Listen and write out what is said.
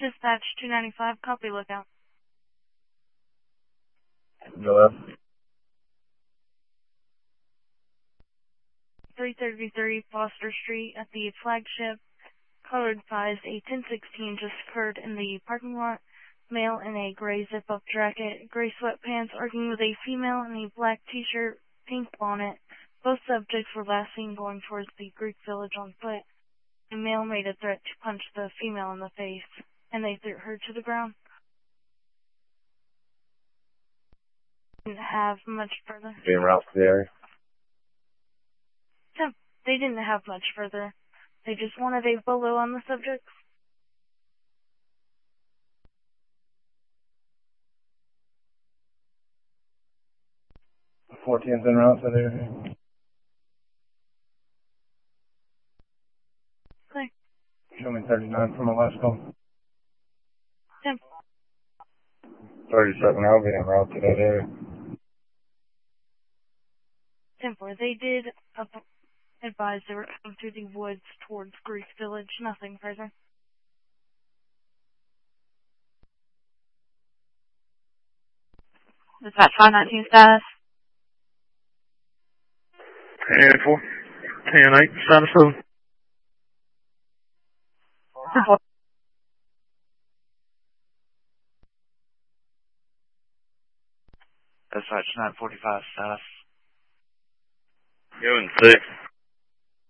Dispatch 295, copy lookout. Go up. 333 Foster Street at the flagship. Code advised a 1016 just occurred in the parking lot. Male in a gray zip-up jacket, gray sweatpants, arguing with a female in a black t-shirt, pink bonnet. Both subjects were last seen going towards the Greek village on foot. The male made a threat to punch the female in the face, and they threw her to the ground. Didn't have much further. Being route to the area. Yeah, they didn't have much further. They just wanted a bolo on the subjects. The 14's en route to the area. Clear. Show me 39 from the last call. 10. 37, I'll be en route to that area. 10-4. They did advise they were coming through the woods towards Greek village. Nothing further. Dispatch 519 status. 10-4. 10-8, status of. 10-4. Dispatch 945 status. Going 6.